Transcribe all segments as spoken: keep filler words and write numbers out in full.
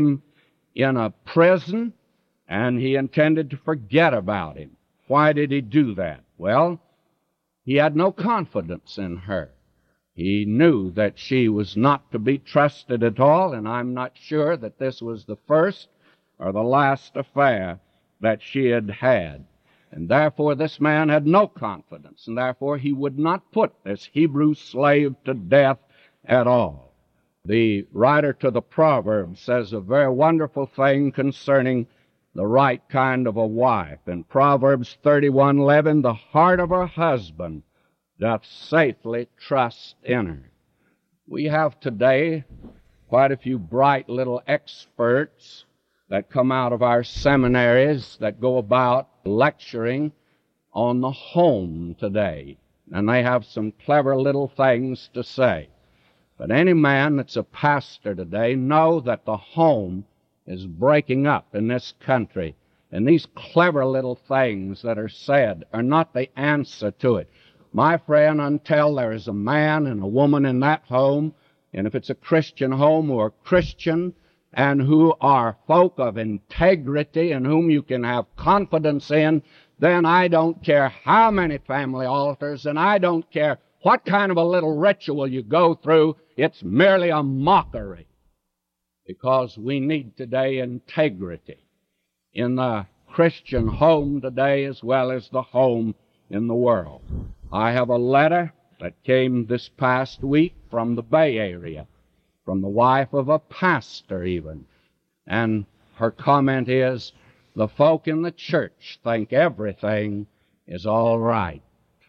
in a prison, and he intended to forget about him. Why did he do that? Well, he had no confidence in her. He knew that she was not to be trusted at all, and I'm not sure that this was the first or the last affair that she had had. And therefore this man had no confidence, and therefore he would not put this Hebrew slave to death at all. The writer to the Proverbs says a very wonderful thing concerning the right kind of a wife. In Proverbs thirty-one eleven, the heart of her husband doth safely trust in her. We have today quite a few bright little experts that come out of our seminaries that go about lecturing on the home today. And they have some clever little things to say. But any man that's a pastor today knows that the home is breaking up in this country. And these clever little things that are said are not the answer to it. My friend, until there is a man and a woman in that home, and if it's a Christian home who are Christian and who are folk of integrity and whom you can have confidence in, then I don't care how many family altars and I don't care what kind of a little ritual you go through, it's merely a mockery. Because we need today integrity in the Christian home today as well as the home in the world. I have a letter that came this past week from the Bay Area, from the wife of a pastor even. And her comment is, the folk in the church think everything is all right.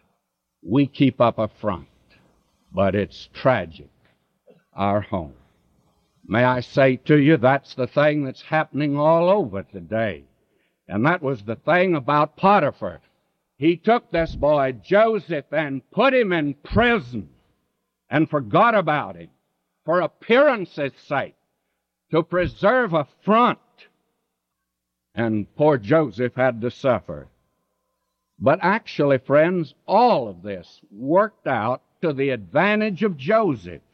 We keep up a front, but it's tragic, our home. May I say to you, that's the thing that's happening all over today. And that was the thing about Potiphar. He took this boy, Joseph, and put him in prison and forgot about him for appearance's sake, to preserve a front. And poor Joseph had to suffer. But actually, friends, all of this worked out to the advantage of Joseph.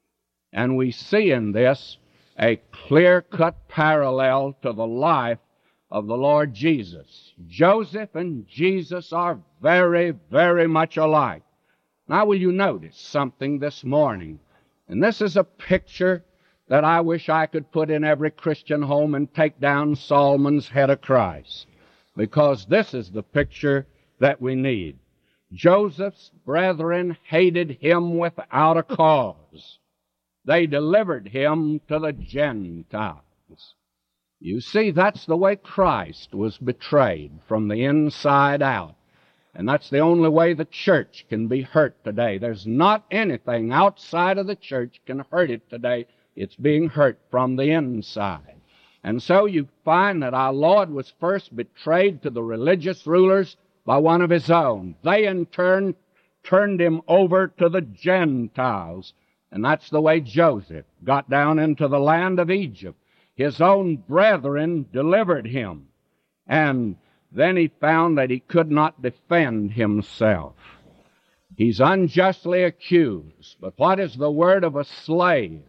And we see in this a clear-cut parallel to the life of the Lord Jesus. Joseph and Jesus are very, very much alike. Now, will you notice something this morning? And this is a picture that I wish I could put in every Christian home and take down Solomon's head of Christ, because this is the picture that we need. Joseph's brethren hated him without a cause. They delivered him to the Gentiles. You see, that's the way Christ was betrayed, from the inside out. And that's the only way the church can be hurt today. There's not anything outside of the church can hurt it today. It's being hurt from the inside. And so you find that our Lord was first betrayed to the religious rulers by one of his own. They in turn turned him over to the Gentiles. And that's the way Joseph got down into the land of Egypt. His own brethren delivered him. And then he found that he could not defend himself. He's unjustly accused. But what is the word of a slave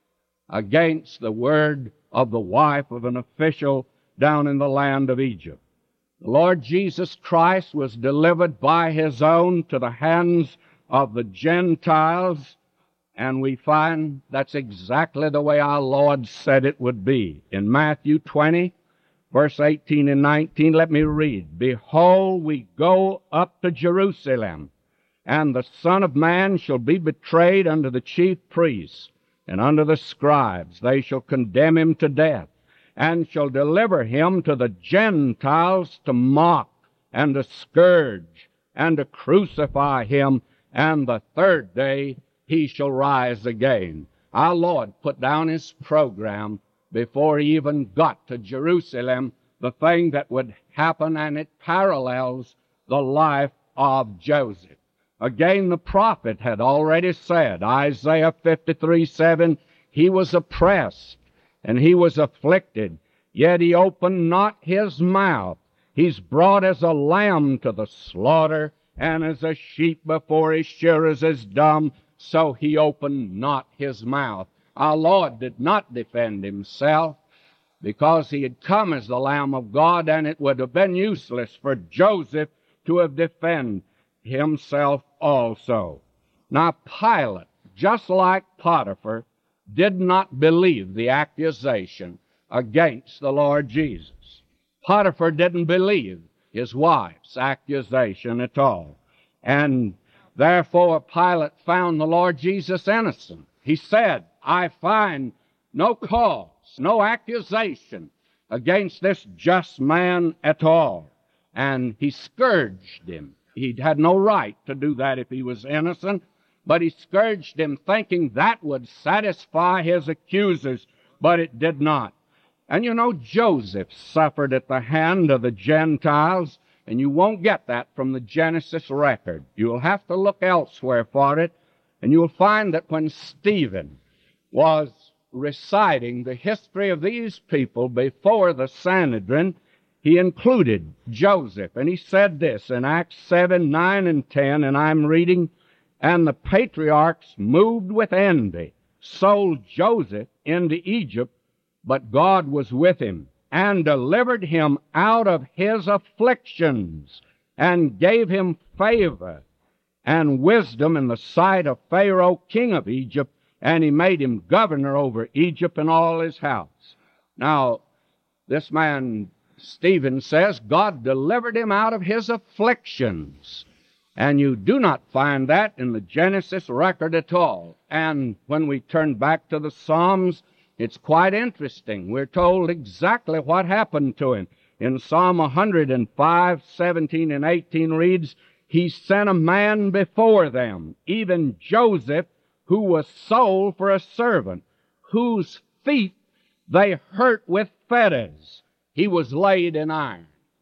against the word of the wife of an official down in the land of Egypt? The Lord Jesus Christ was delivered by his own to the hands of the Gentiles, and we find that's exactly the way our Lord said it would be. In Matthew twenty, verse eighteen and nineteen, let me read. Behold, we go up to Jerusalem, and the Son of Man shall be betrayed unto the chief priests and unto the scribes. They shall condemn him to death, and shall deliver him to the Gentiles to mock and to scourge and to crucify him, and the third day he shall rise again. Our Lord put down his program before he even got to Jerusalem, the thing that would happen, and it parallels the life of Joseph. Again, the prophet had already said, Isaiah fifty-three seven, he was oppressed and he was afflicted, yet he opened not his mouth. He's brought as a lamb to the slaughter, and as a sheep before his shearers is dumb, so he opened not his mouth. Our Lord did not defend himself. because he had come as the Lamb of God, and it would have been useless for Joseph to have defended himself also. Now Pilate, just like Potiphar, did not believe the accusation against the Lord Jesus. Potiphar didn't believe his wife's accusation at all. And therefore Pilate found the Lord Jesus innocent. He said, I find no cause, no accusation against this just man at all. And he scourged him. He had no right to do that if he was innocent, but he scourged him thinking that would satisfy his accusers, but it did not. And you know, Joseph suffered at the hand of the Gentiles, and you won't get that from the Genesis record. You'll have to look elsewhere for it, and you'll find that when Stephen was reciting the history of these people before the Sanhedrin, he included Joseph. And he said this in Acts seven, nine, and ten, and I'm reading, and the patriarchs, moved with envy, sold Joseph into Egypt, but God was with him, and delivered him out of his afflictions, and gave him favor and wisdom in the sight of Pharaoh, king of Egypt, and he made him governor over Egypt and all his house. Now, this man Stephen says God delivered him out of his afflictions. And you do not find that in the Genesis record at all. And when we turn back to the Psalms, it's quite interesting. We're told exactly what happened to him. In Psalm one hundred five, seventeen and eighteen reads, He sent a man before them, even Joseph, who was sold for a servant, whose feet they hurt with fetters. He was laid in iron.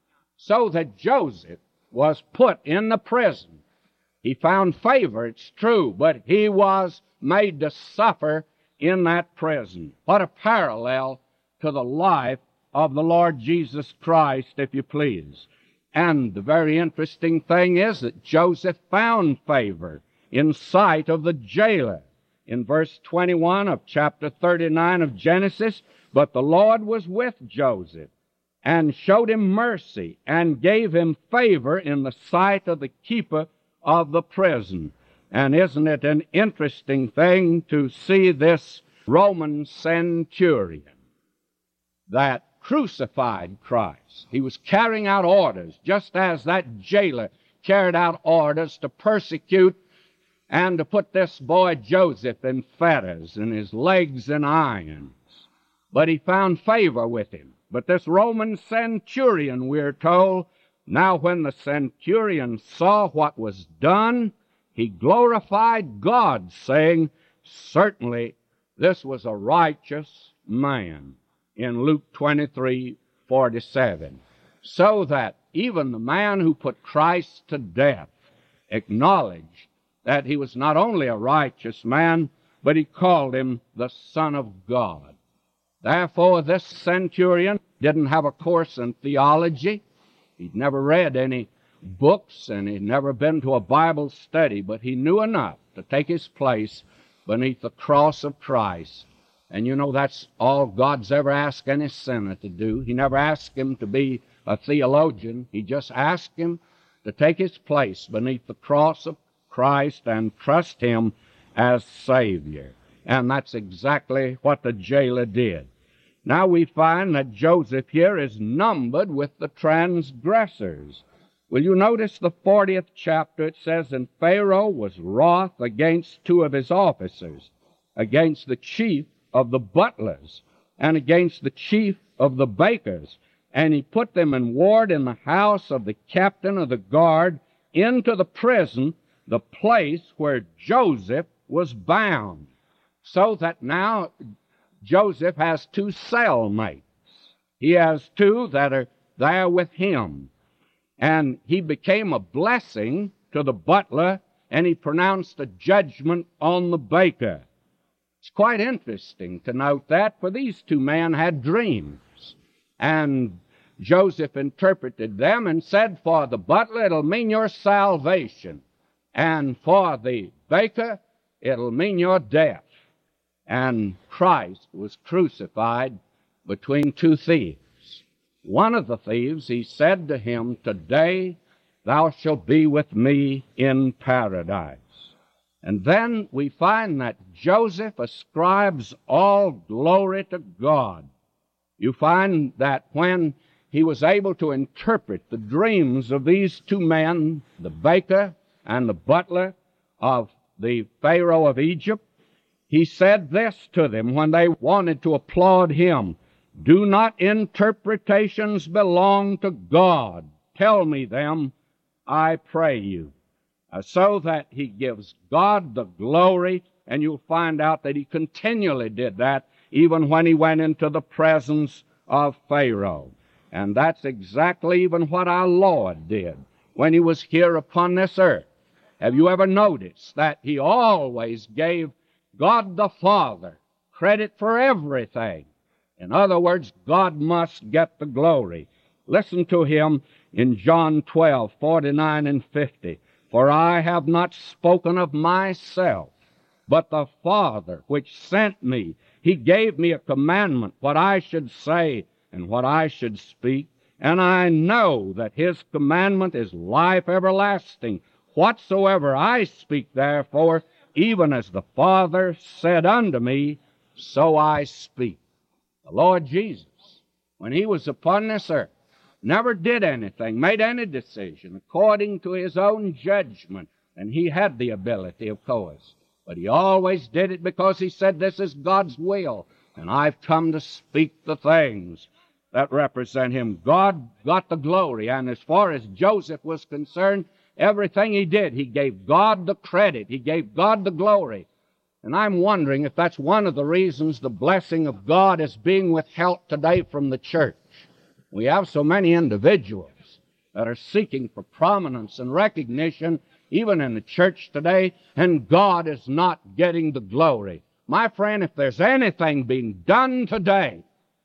So that Joseph was put in the prison. He found favor, it's true, but he was made to suffer in that prison. What a parallel to the life of the Lord Jesus Christ, if you please. And the very interesting thing is that Joseph found favor in sight of the jailer. In verse twenty-one of chapter thirty-nine of Genesis, but the Lord was with Joseph, and showed him mercy, and gave him favor in the sight of the keeper of the prison. And isn't it an interesting thing to see this Roman centurion that crucified Christ? He was carrying out orders, just as that jailer carried out orders to persecute and to put this boy Joseph in fetters and his legs in irons. But he found favor with him. But this Roman centurion, we're told, now when the centurion saw what was done, he glorified God, saying, certainly this was a righteous man, in Luke twenty-three, forty-seven. So that even the man who put Christ to death acknowledged that he was not only a righteous man, but he called him the Son of God. Therefore, this centurion didn't have a course in theology. He'd never read any books, and he'd never been to a Bible study, but he knew enough to take his place beneath the cross of Christ. And you know, that's all God's ever asked any sinner to do. He never asked him to be a theologian. He just asked him to take his place beneath the cross of Christ and trust him as Savior. And that's exactly what the jailer did. Now we find that Joseph here is numbered with the transgressors. Will you notice the fortieth chapter? It says, And Pharaoh was wroth against two of his officers, against the chief of the butlers, and against the chief of the bakers. And he put them in ward in the house of the captain of the guard, into the prison, the place where Joseph was bound. So that now Joseph has two cellmates. He has two that are there with him. And he became a blessing to the butler, and he pronounced a judgment on the baker. It's quite interesting to note that, for these two men had dreams. And Joseph interpreted them and said, for the butler, it'll mean your salvation. And for the baker, it'll mean your death. And Christ was crucified between two thieves. One of the thieves, he said to him, "Today thou shalt be with me in paradise." And then we find that Joseph ascribes all glory to God. You find that when he was able to interpret the dreams of these two men, the baker and the butler of the Pharaoh of Egypt, he said this to them when they wanted to applaud him: "Do not interpretations belong to God? Tell me them, I pray you." Uh, so that he gives God the glory, and you'll find out that he continually did that even when he went into the presence of Pharaoh. And that's exactly even what our Lord did when he was here upon this earth. Have you ever noticed that he always gave God the Father credit for everything? In other words, God must get the glory. Listen to him in John twelve, forty-nine and fifty. "For I have not spoken of myself, but the Father which sent me, he gave me a commandment, what I should say and what I should speak. And I know that his commandment is life everlasting. Whatsoever I speak, therefore, even as the Father said unto me, so I speak." The Lord Jesus, when he was upon this earth, never did anything, made any decision according to his own judgment. And he had the ability, of course. But he always did it because he said, "This is God's will, and I've come to speak the things that represent him." God got the glory. And as far as Joseph was concerned, everything he did, he gave God the credit. He gave God the glory. And I'm wondering if that's one of the reasons the blessing of God is being withheld today from the church. We have so many individuals that are seeking for prominence and recognition, even in the church today, and God is not getting the glory. My friend, if there's anything being done today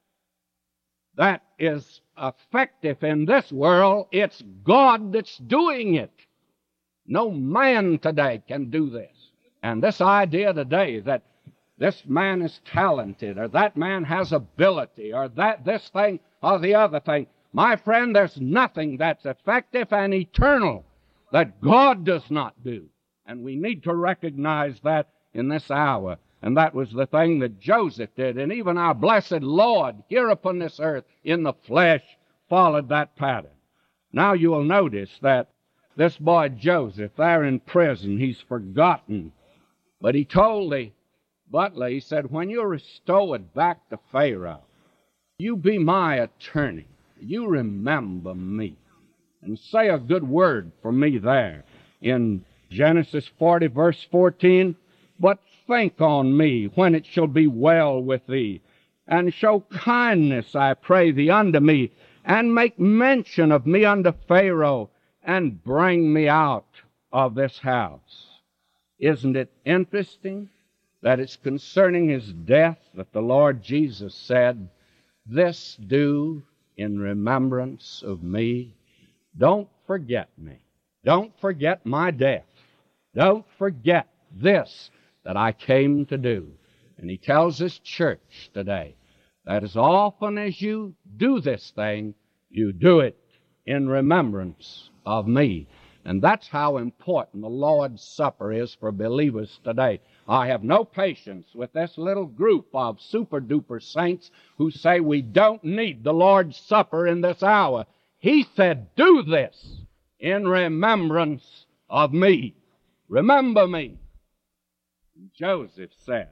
that is effective in this world, it's God that's doing it. No man today can do this. And this idea today that this man is talented, or that man has ability, or that this thing or the other thing, my friend, there's nothing that's effective and eternal that God does not do. And we need to recognize that in this hour. And that was the thing that Joseph did. And even our blessed Lord here upon this earth in the flesh followed that pattern. Now you will notice that this boy Joseph there in prison, he's forgotten. But he told the butler, he said, "When you're restored back to Pharaoh, you be my attorney. You remember me. And say a good word for me there." In Genesis forty, verse fourteen, "But think on me when it shall be well with thee, and show kindness, I pray thee, unto me, and make mention of me unto Pharaoh, and bring me out of this house." Isn't it interesting that it's concerning his death that the Lord Jesus said, "This do in remembrance of me"? Don't forget me. Don't forget my death. Don't forget this that I came to do. And he tells his church today that as often as you do this thing, you do it in remembrance of me. And that's how important the Lord's Supper is for believers today. I have no patience with this little group of super-duper saints who say we don't need the Lord's Supper in this hour. He said, "Do this in remembrance of me." Remember me. And Joseph said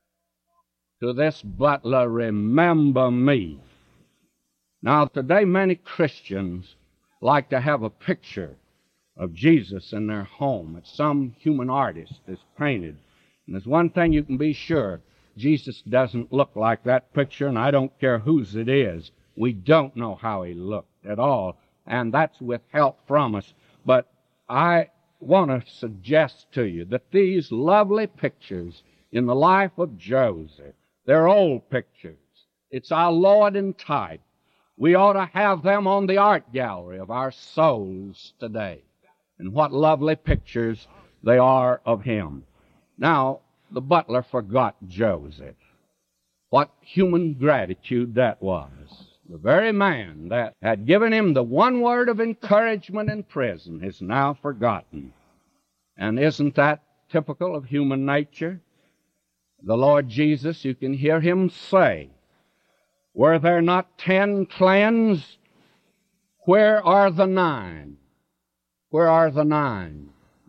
to this butler, "Remember me." Now, today many Christians like to have a picture of Jesus in their home that some human artist has painted. And there's one thing you can be sure, Jesus doesn't look like that picture, and I don't care whose it is. We don't know how he looked at all, and that's withheld from us. But I want to suggest to you that these lovely pictures in the life of Joseph, they're old pictures. It's our Lord in type. We ought to have them on the art gallery of our souls today. And what lovely pictures they are of him. Now, the butler forgot Joseph. What human gratitude that was. The very man that had given him the one word of encouragement in prison is now forgotten. And isn't that typical of human nature? The Lord Jesus, you can hear him say, "Were there not ten cleansed? Where are the nine? Where are the nine?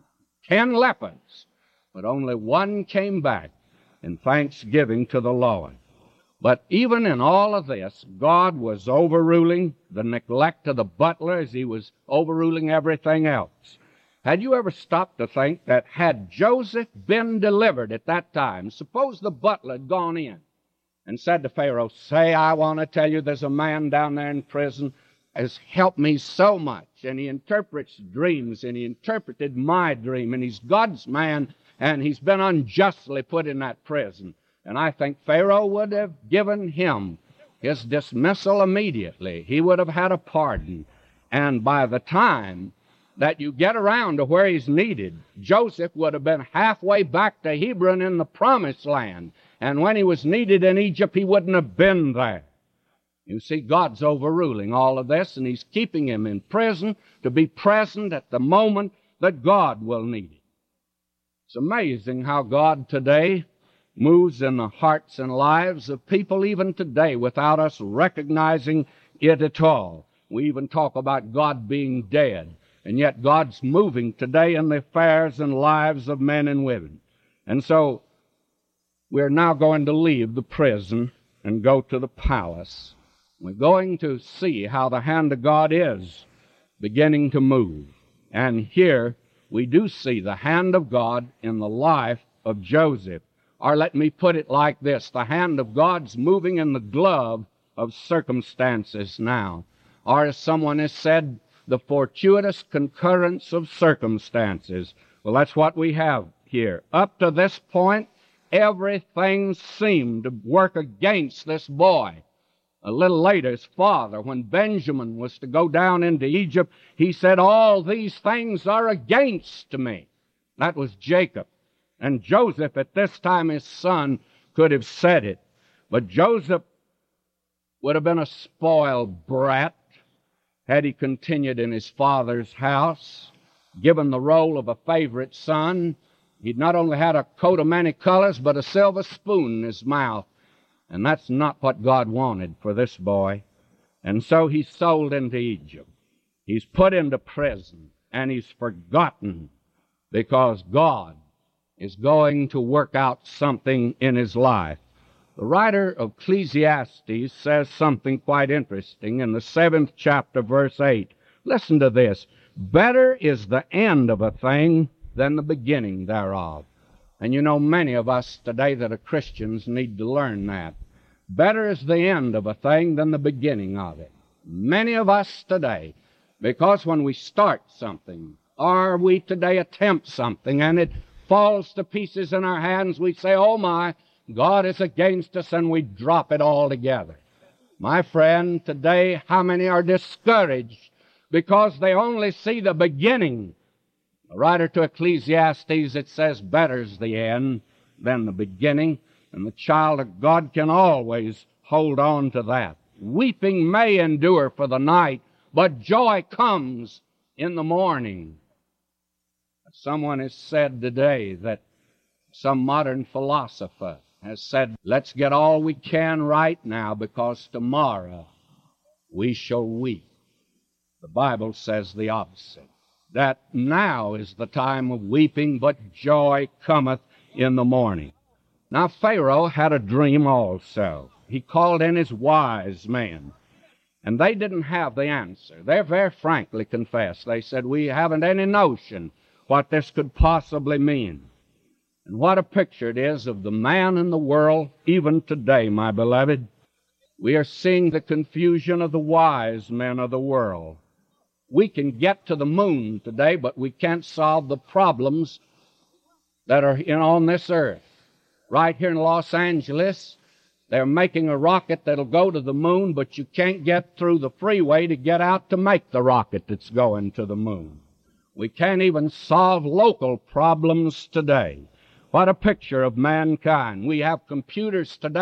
Ten lepers, but only one came back in thanksgiving to the Lord." But even in all of this, God was overruling the neglect of the butler as he was overruling everything else. Had you ever stopped to think that had Joseph been delivered at that time, suppose the butler had gone in and said to Pharaoh, "Say, I want to tell you there's a man down there in prison has helped me so much, and he interprets dreams, and he interpreted my dream, and he's God's man, and he's been unjustly put in that prison." And I think Pharaoh would have given him his dismissal immediately. He would have had a pardon. And by the time that you get around to where he's needed, Joseph would have been halfway back to Hebron in the Promised Land. And when he was needed in Egypt, he wouldn't have been there. You see, God's overruling all of this, and he's keeping him in prison to be present at the moment that God will need it. It's amazing how God today moves in the hearts and lives of people even today without us recognizing it at all. We even talk about God being dead, and yet God's moving today in the affairs and lives of men and women. And so we're now going to leave the prison and go to the palace. We're going to see how the hand of God is beginning to move. And here we do see the hand of God in the life of Joseph. Or let me put it like this, the hand of God's moving in the glove of circumstances now. Or as someone has said, the fortuitous concurrence of circumstances. Well, that's what we have here. Up to this point, everything seemed to work against this boy. A little later, his father, when Benjamin was to go down into Egypt, he said, "All these things are against me." That was Jacob. And Joseph, at this time, his son, could have said it. But Joseph would have been a spoiled brat had he continued in his father's house, given the role of a favorite son. He'd not only had a coat of many colors, but a silver spoon in his mouth. And that's not what God wanted for this boy. And so he's sold into Egypt. He's put into prison, and he's forgotten because God is going to work out something in his life. The writer of Ecclesiastes says something quite interesting in the seventh chapter, verse eight. Listen to this. "Better is the end of a thing than the beginning thereof." And you know, many of us today that are Christians need to learn that. Better is the end of a thing than the beginning of it. Many of us today, because when we start something, or we today attempt something, and it falls to pieces in our hands, we say, "Oh my, God is against us," and we drop it all together. My friend, today, how many are discouraged because they only see the beginning? The writer to Ecclesiastes, it says, "Better's the end than the beginning," and the child of God can always hold on to that. Weeping may endure for the night, but joy comes in the morning. Someone has said today that some modern philosopher has said, "Let's get all we can right now, because tomorrow we shall weep." The Bible says the opposite, that now is the time of weeping, but joy cometh in the morning. Now Pharaoh had a dream also. He called in his wise men, and they didn't have the answer. They very frankly confessed. They said, "We haven't any notion what this could possibly mean." And what a picture it is of the man in the world, even today, my beloved. We are seeing the confusion of the wise men of the world. We can get to the moon today, but we can't solve the problems that are in, on this earth. Right here in Los Angeles, they're making a rocket that'll go to the moon, but you can't get through the freeway to get out to make the rocket that's going to the moon. We can't even solve local problems today. What a picture of mankind. We have computers today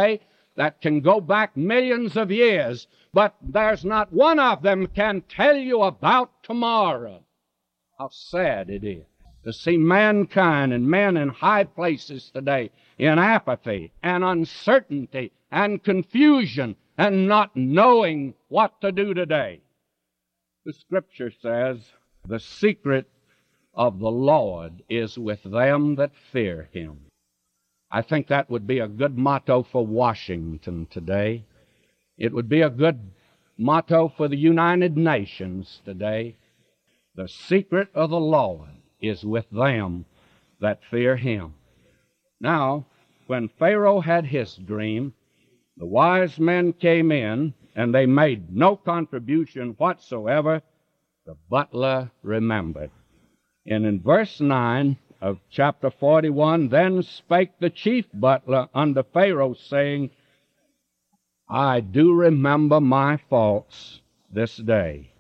that can go back millions of years, but there's not one of them can tell you about tomorrow. How sad it is to see mankind and men in high places today in apathy and uncertainty and confusion and not knowing what to do today. The Scripture says, the secret of the Lord is with them that fear Him. I think that would be a good motto for Washington today. It would be a good motto for the United Nations today. The secret of the Lord is with them that fear Him. Now, when Pharaoh had his dream, the wise men came in, and they made no contribution whatsoever. The butler remembered. And in verse nine of chapter forty-one, then spake the chief butler unto Pharaoh, saying, I do remember my faults this day.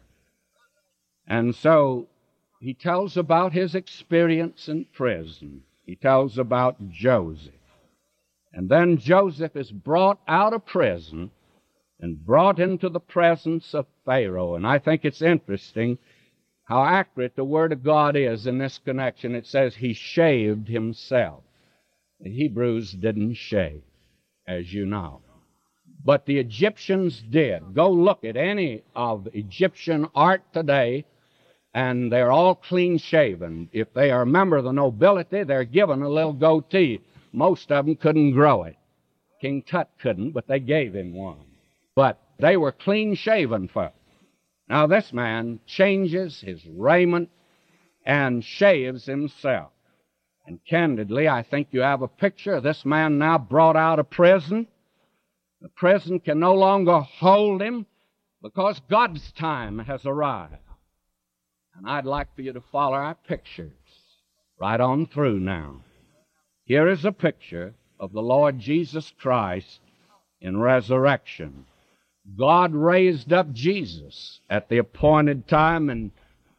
And so he tells about his experience in prison. He tells about Joseph. And then Joseph is brought out of prison and brought into the presence of Pharaoh. And I think it's interesting how accurate the Word of God is in this connection. It says he shaved himself. The Hebrews didn't shave, as you know. But the Egyptians did. Go look at any of Egyptian art today, and they're all clean-shaven. If they are a member of the nobility, they're given a little goatee. Most of them couldn't grow it. King Tut couldn't, but they gave him one. But they were clean-shaven folk. Now this man changes his raiment and shaves himself. And candidly, I think you have a picture of this man now brought out of prison. The prison can no longer hold him because God's time has arrived. And I'd like for you to follow our pictures right on through now. Here is a picture of the Lord Jesus Christ in resurrection. God raised up Jesus at the appointed time, and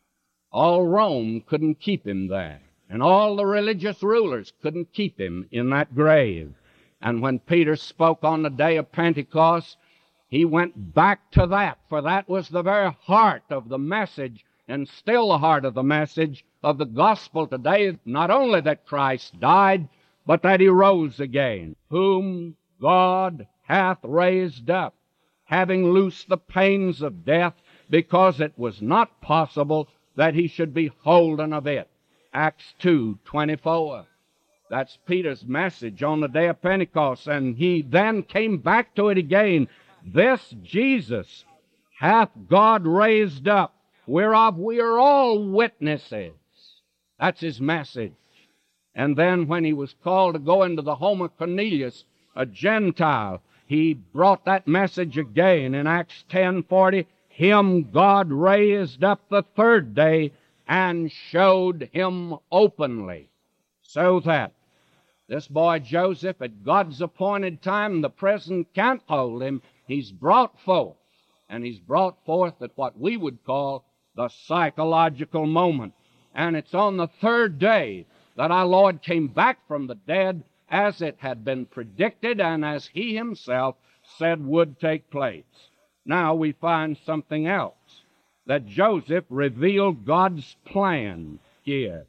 all Rome couldn't keep him there. And all the religious rulers couldn't keep him in that grave. And when Peter spoke on the day of Pentecost, he went back to that, for that was the very heart of the message, and still the heart of the message of the gospel today, not only that Christ died, but that He rose again, whom God hath raised up, having loosed the pains of death, because it was not possible that He should be holden of it. Acts two twenty-four. That's Peter's message on the day of Pentecost, and he then came back to it again. This Jesus hath God raised up, whereof we are all witnesses. That's his message. And then when he was called to go into the home of Cornelius, a Gentile, he brought that message again in Acts ten forty. Him God raised up the third day and showed him openly. So that this boy Joseph, at God's appointed time, the prison can't hold him. He's brought forth, and he's brought forth at what we would call the psychological moment. And it's on the third day that our Lord came back from the dead, as it had been predicted and as He Himself said would take place. Now we find something else, that Joseph revealed God's plan here.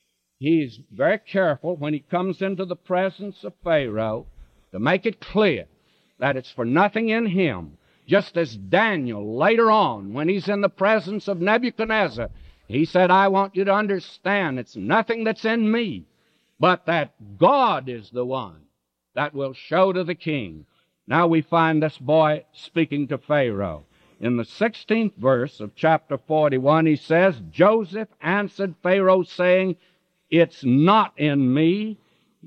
He's very careful when he comes into the presence of Pharaoh to make it clear that it's for nothing in him. Just as Daniel later on, when he's in the presence of Nebuchadnezzar, he said, I want you to understand it's nothing that's in me, but that God is the one that will show to the king. Now we find this boy speaking to Pharaoh. In the sixteenth verse of chapter forty-one, he says, Joseph answered Pharaoh, saying, it's not in me.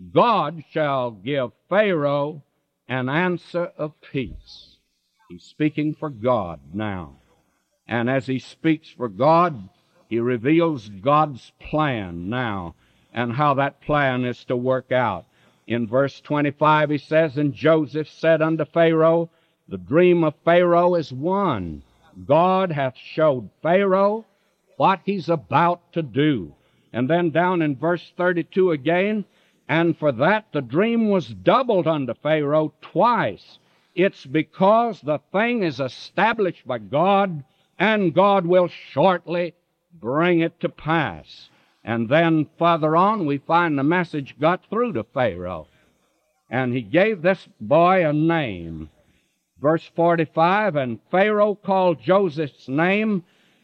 God shall give Pharaoh an answer of peace. He's speaking for God now. And as he speaks for God, he reveals God's plan now and how that plan is to work out. In verse twenty-five, he says, and Joseph said unto Pharaoh, the dream of Pharaoh is one. God hath showed Pharaoh what he's about to do. And then down in verse thirty-two again, and for that the dream was doubled unto Pharaoh twice, It's because the thing is established by God, and God will shortly bring it to pass. And then further on, we find the message got through to Pharaoh. And he gave this boy a name. Verse forty-five, and Pharaoh called Joseph's name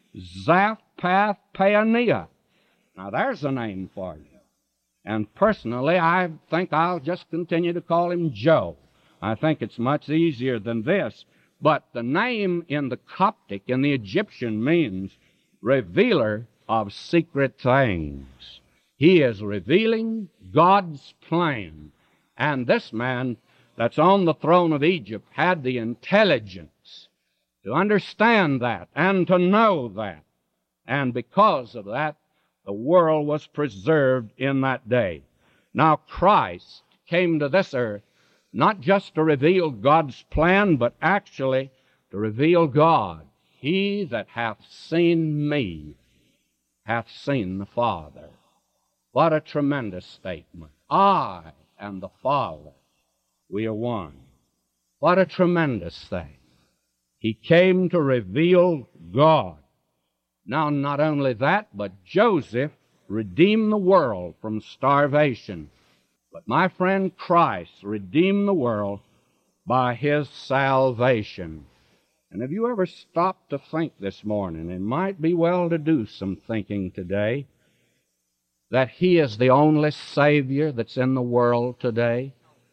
Zaphnath-Paaneah. Now there's a name for you. And personally, I think I'll just continue to call him Joe. I think it's much easier than this. But the name in the Coptic, in the Egyptian, means revealer of secret things. He is revealing God's plan. And this man that's on the throne of Egypt had the intelligence to understand that and to know that. And because of that, the world was preserved in that day. Now Christ came to this earth not just to reveal God's plan, but actually to reveal God. He that hath seen me hath seen the Father. What a tremendous statement. I and the Father, we are one. What a tremendous thing. He came to reveal God. Now, not only that, but Joseph redeemed the world from starvation. But my friend, Christ redeemed the world by His salvation. And have you ever stopped to think this morning, it might be well to do some thinking today, that He is the only Savior that's in the world today?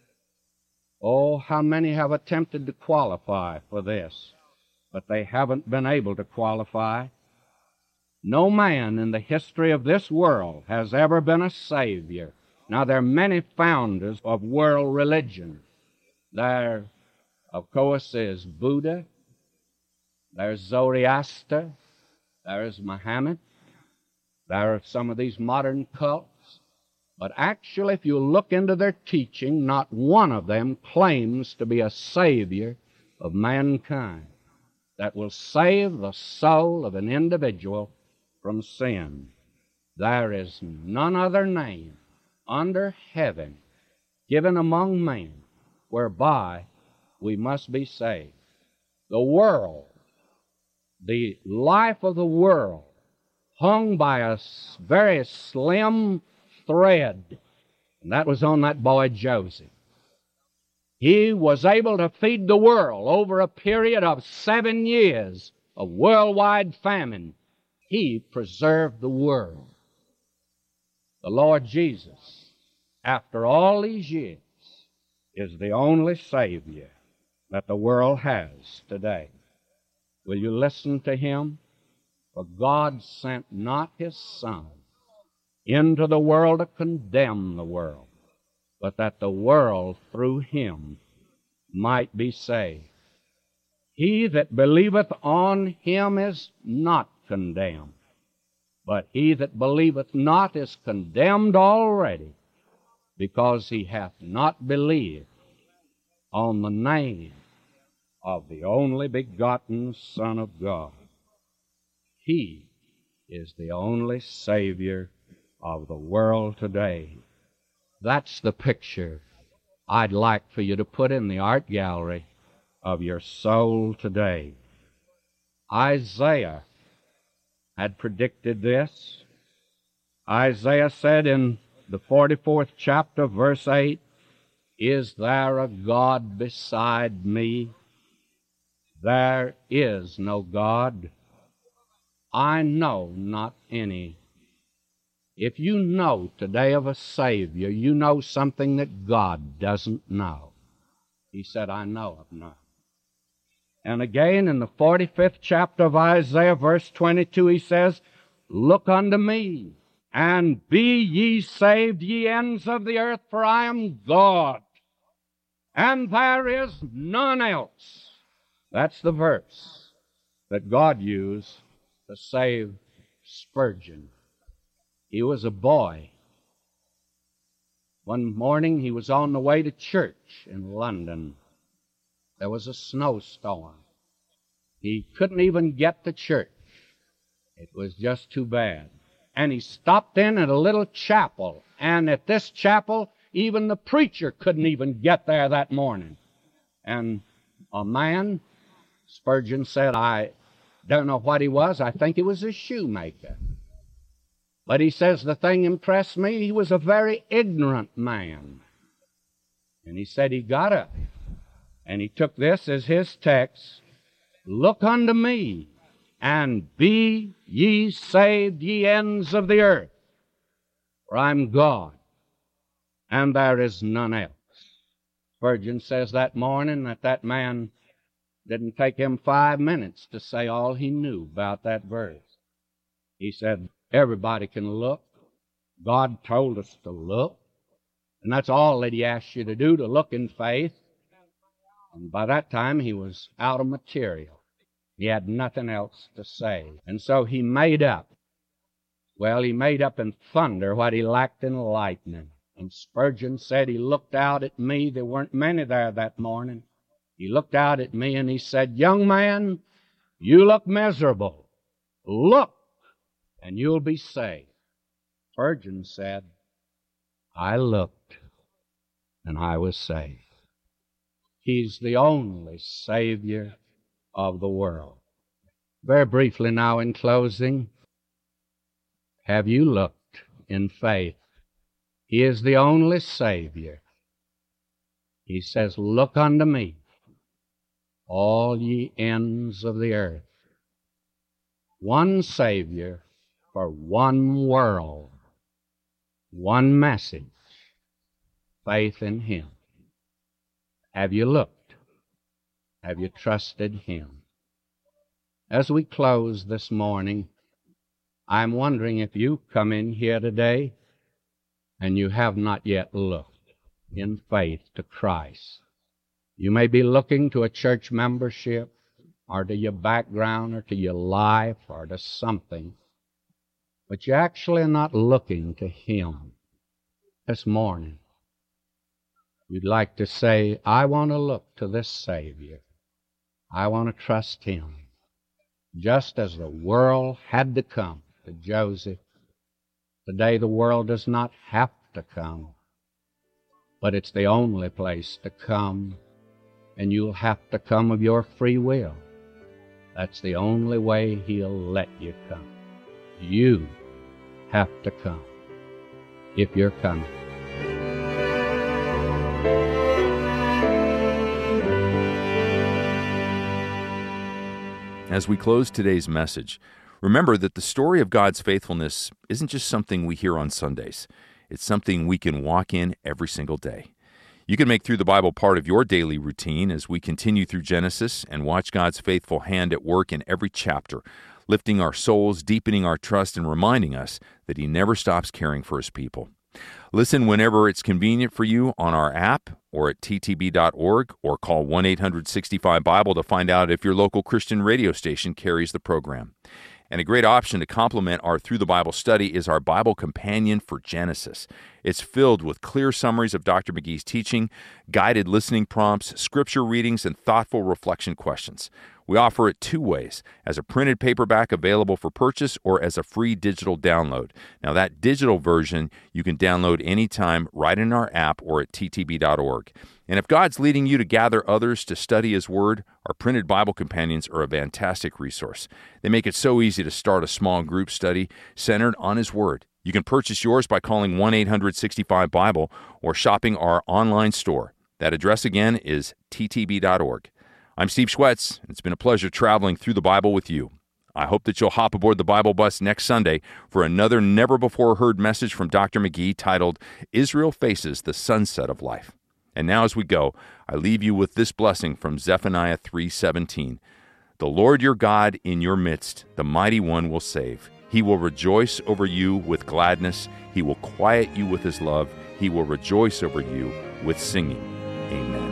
Oh, how many have attempted to qualify for this, but they haven't been able to qualify. No man in the history of this world has ever been a Savior. Now, there are many founders of world religion. There, of course, is Buddha. There's Zoroaster. There's Muhammad. There are some of these modern cults. But actually, if you look into their teaching, not one of them claims to be a Savior of mankind that will save the soul of an individual from sin. There is none other name under heaven given among men whereby we must be saved. The world, the life of the world, hung by a very slim thread, and that was on that boy Joseph. He was able to feed the world over a period of seven years of worldwide famine. He preserved the world. The Lord Jesus, after all these years, is the only Savior that the world has today. Will you listen to Him? For God sent not His Son into the world to condemn the world, but that the world through Him might be saved. He that believeth on Him is not condemned, but he that believeth not is condemned already, because he hath not believed on the name of the only begotten Son of God. He is the only Savior of the world today. That's the picture I'd like for you to put in the art gallery of your soul today. Isaiah had predicted this. Isaiah said in the forty-fourth chapter, verse eight, "Is there a God beside me? There is no God. I know not any." If you know today of a Savior, you know something that God doesn't know. He said, "I know of none." And again in the forty-fifth chapter of Isaiah, verse twenty-two, he says, "Look unto me, and be ye saved, ye ends of the earth, for I am God, and there is none else." That's the verse that God used to save Spurgeon. He was a boy. One morning he was on the way to church in London. There was a snowstorm. He couldn't even get to church. It was just too bad. And he stopped in at a little chapel. And at this chapel, even the preacher couldn't even get there that morning. And A man, Spurgeon said, I don't know what he was. I think he was a shoemaker. But he says the thing impressed me, he was a very ignorant man. And he said he got up, and he took this as his text, "Look unto me, and be ye saved, ye ends of the earth. For I'm God, and there is none else." Spurgeon says that morning that that man didn't take him five minutes to say all he knew about that verse. He said, everybody can look. God told us to look. And that's all that he asked you to do, to look in faith. And by that time, he was out of material. He had nothing else to say. And so he made up. Well, he made up in thunder what he lacked in lightning. And Spurgeon said he looked out at me. There weren't many there that morning. He looked out at me and he said, "Young man, you look miserable. Look, and you'll be saved." Spurgeon said, I looked, and I was saved. He's the only Savior of the world. Very briefly now in closing, have you looked in faith? He is the only Savior. He says, "Look unto me, all ye ends of the earth." One Savior for one world, one message, faith in Him. Have you looked? Have you trusted Him? As we close this morning, I'm wondering if you've come in here today and you have not yet looked in faith to Christ. You may be looking to a church membership or to your background or to your life or to something, but you actually are not looking to Him. This morning, you'd like to say, I want to look to this Savior. I want to trust Him. Just as the world had to come to Joseph, today the world does not have to come, but it's the only place to come, and you'll have to come of your free will. That's the only way He'll let you come. You have to come if you're coming. As we close today's message, remember that the story of God's faithfulness isn't just something we hear on Sundays. It's something we can walk in every single day. You can make Through the Bible part of your daily routine as we continue through Genesis and watch God's faithful hand at work in every chapter, lifting our souls, deepening our trust, and reminding us that He never stops caring for His people. Listen whenever it's convenient for you on our app or at t t b dot org, or call one eight hundred sixty-five Bible to find out if your local Christian radio station carries the program. And a great option to complement our Through the Bible study is our Bible Companion for Genesis. It's filled with clear summaries of Doctor McGee's teaching, guided listening prompts, scripture readings, and thoughtful reflection questions. We offer it two ways, as a printed paperback available for purchase or as a free digital download. Now, that digital version you can download anytime right in our app or at t t b dot org. And if God's leading you to gather others to study His Word, our printed Bible companions are a fantastic resource. They make it so easy to start a small group study centered on His Word. You can purchase yours by calling one eight hundred sixty-five Bible or shopping our online store. That address again is t t b dot org. I'm Steve Schwetz. It's been a pleasure traveling through the Bible with you. I hope that you'll hop aboard the Bible bus next Sunday for another never-before-heard message from Doctor McGee titled, Israel Faces the Sunset of Life. And now as we go, I leave you with this blessing from Zephaniah three seventeen. The Lord your God in your midst, the Mighty One, will save. He will rejoice over you with gladness. He will quiet you with His love. He will rejoice over you with singing. Amen.